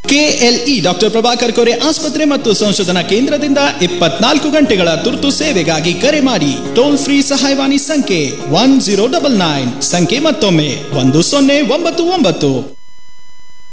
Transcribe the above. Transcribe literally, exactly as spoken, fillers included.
KLE doctor Prabhakar Kore ಆಸ್ಪತ್ರೆ ಮತ್ತು ಸಂಶೋಧನಾ ಕೇಂದ್ರದಿಂದ ಇಪ್ಪತ್ನಾಲ್ಕು ಗಂಟೆಗಳ ತುರ್ತು ಸೇವೆಗಾಗಿ ಕರೆ ಮಾಡಿ. ಟೋಲ್ ಫ್ರೀ ಸಹಾಯವಾಣಿ ಸಂಖ್ಯೆ ಒನ್ ಜೀರೋ ಡಬಲ್ ನೈನ್. ಸಂಖ್ಯೆ ಮತ್ತೊಮ್ಮೆ ಒಂದು ಸೊನ್ನೆ ಒಂಬತ್ತು ಒಂಬತ್ತು.